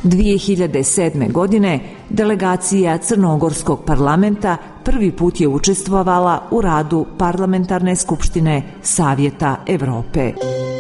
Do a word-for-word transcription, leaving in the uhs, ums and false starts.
dvije hiljade sedme. godine delegacija Crnogorskog parlamenta prvi put je učestvovala u radu Parlamentarne skupštine Savjeta Evrope.